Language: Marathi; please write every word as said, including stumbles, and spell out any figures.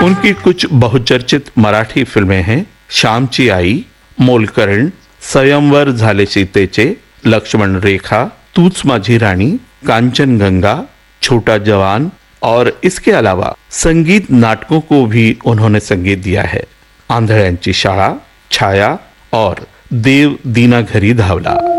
उनकी कुछ बहुचर्चित मराठी फिल्में हैं श्यामची आई, मोलकरण, स्वयंवर झाले सीतेचे, लक्ष्मण रेखा, तूच माझी राणी, कांचनगंगा, छोटा जवान और इसके अलावा संगीत नाटकों को भी उन्होंने संगीत दिया है। आंधळ्यांची शाळा, छाया और देव दीना घरी धावला।